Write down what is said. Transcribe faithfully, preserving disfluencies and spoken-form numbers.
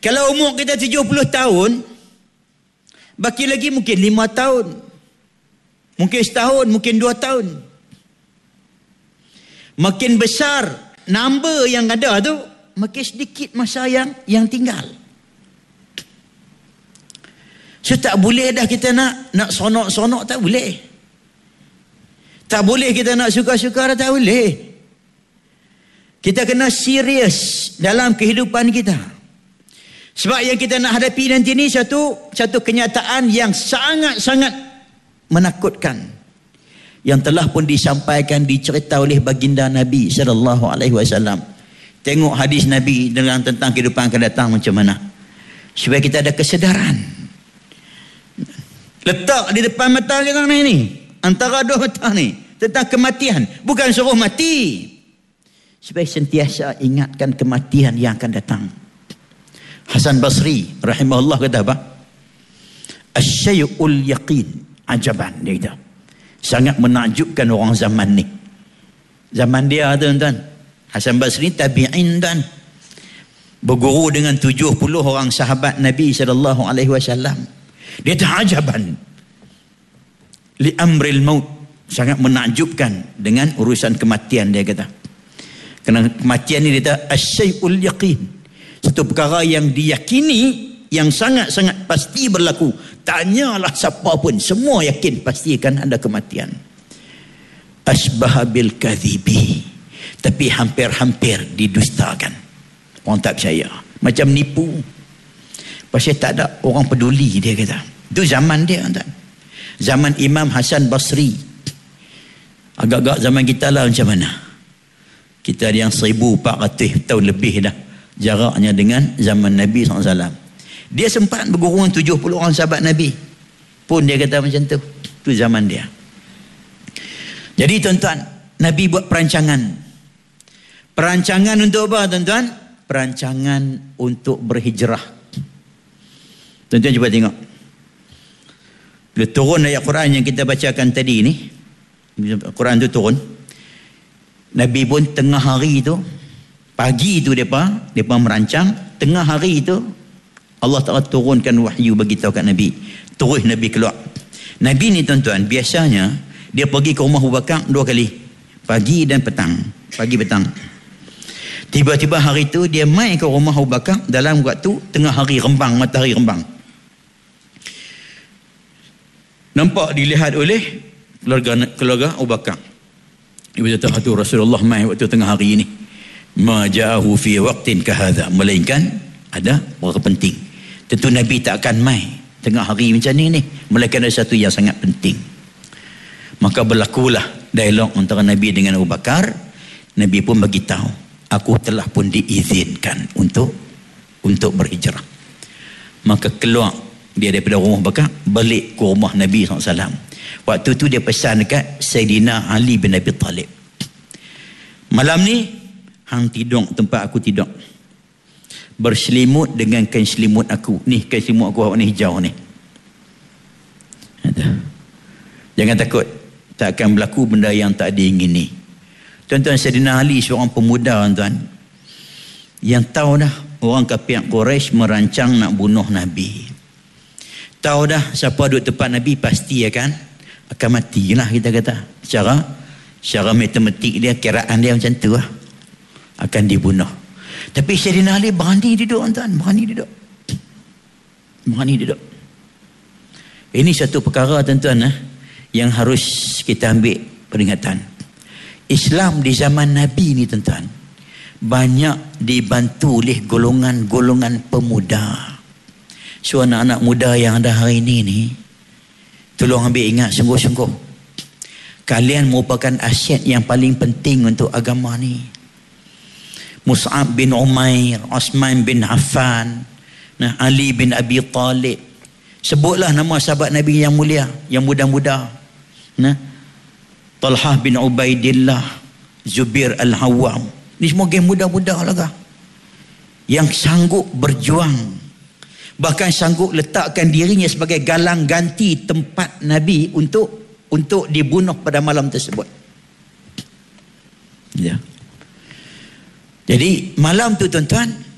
Kalau umur kita tujuh puluh tahun, baki lagi mungkin lima tahun. Mungkin setahun, mungkin dua tahun. Makin besar number yang ada tu, makin sedikit masa yang yang tinggal. So tak boleh dah kita nak nak sonok-sonok, tak boleh. Tak boleh kita nak suka-suka dah, tak boleh. Kita kena serius dalam kehidupan kita. Sebab yang kita nak hadapi nanti ni satu satu kenyataan yang sangat-sangat menakutkan, yang telah pun disampaikan, dicerita oleh baginda Nabi sallallahu alaihi wasallam. Tengok hadis Nabi dengan tentang kehidupan akan datang macam mana, supaya kita ada kesedaran. Letak di depan mata kita ni, antara dua mata ni, tentang kematian. Bukan suruh mati, supaya sentiasa ingatkan kematian yang akan datang. Hasan Basri rahimahullah kata apa? Asyai'ul yaqin ajaban, dia kata. Sangat menakjubkan orang zaman ni. Zaman dia tuan-tuan, Hasan Basri tabi'in dan berguru dengan tujuh puluh orang sahabat Nabi sallallahu alaihi wasallam. Dia ta'ajaban li amril maut, sangat menakjubkan dengan urusan kematian, dia kata. Kerana kematian ni dia kata asyai'ul yaqin, satu perkara yang diyakini, yang sangat-sangat pasti berlaku. Tanyalah siapa pun, semua yakin pasti akan ada kematian. Asbah bil kadhibi, tapi hampir-hampir didustakan. Orang tak percaya, macam nipu. Pasal tak ada orang peduli, dia kata. Itu zaman dia, tak? Zaman Imam Hasan Basri. Agak-agak zaman kita lah macam mana. Kita ada yang seribu empat ratus tahun lebih dah jaraknya dengan zaman Nabi sallallahu alaihi wasallam. Dia sempat berguru dengan tujuh puluh orang sahabat Nabi. Pun dia kata macam tu. Itu zaman dia. Jadi tuan-tuan, Nabi buat perancangan. Perancangan untuk apa tuan-tuan? Perancangan untuk berhijrah. Tuan-tuan cuba tengok. Bila turun ayat Quran yang kita bacakan tadi ni, Quran tu turun, Nabi pun tengah hari tu, pagi tu mereka, mereka merancang, tengah hari tu Allah Ta'ala turunkan wahyu bagi tahu kat Nabi. Terus Nabi keluar. Nabi ni tuan-tuan, biasanya dia pergi ke rumah Abu Bakar dua kali, pagi dan petang. Pagi petang. Tiba-tiba hari tu dia mai ke rumah Abu Bakar dalam waktu tengah hari rembang, matahari rembang. Nampak dilihat oleh keluarga keluarga Abu Bakar. Dia berkata, "Hatu Rasulullah mai waktu tengah hari ini. Ma ja'ahu fi waqtin kahadha." Melainkan ada perkara penting. Tentu Nabi tak akan mai tengah hari macam ni ni, melainkan ada satu yang sangat penting. Maka berlakulah dialog antara Nabi dengan Abu Bakar. Nabi pun bagi tahu, aku telah pun diizinkan untuk untuk berhijrah. Maka keluar dia daripada rumah Abu Bakar, balik ke rumah Nabi sallallahu alaihi wasallam. Waktu tu dia pesan dekat Sayyidina Ali bin Abi Talib, malam ni hang tidur tempat aku tidur, berselimut dengan kain selimut aku ni, kain selimut aku ni hijau ni. Jangan takut, tak akan berlaku benda yang tak diingini. Tuan-tuan, Sayyidina Ali seorang pemuda tuan, yang tahu dah orang kafir Quraisy merancang nak bunuh Nabi. Tahu dah siapa duduk tempat Nabi pasti akan akan matilah, kita kata. Secara secara matematik dia, kiraan dia macam tu lah, akan dibunuh. Tapi Sayyidina Ali berani duduk tuan, berani duduk. Berani duduk. Ini satu perkara tuan-tuan eh, yang harus kita ambil peringatan. Islam di zaman Nabi ni tuan-tuan banyak dibantu oleh golongan-golongan pemuda. So anak-anak muda yang ada hari ini ni, tolong ambil ingat sungguh-sungguh, kalian merupakan aset yang paling penting untuk agama ni. Mus'ab bin Umair, Osman bin Affan, nah, Ali bin Abi Talib, sebutlah nama sahabat Nabi yang mulia, yang muda-muda, nah, Talhah bin Ubaidillah, Zubair Al-Hawwam. Ni semua geng muda-muda lah, yang sanggup berjuang, bahkan sanggup letakkan dirinya sebagai galang ganti tempat Nabi untuk untuk dibunuh pada malam tersebut. Ya. Jadi malam tu tuan-tuan,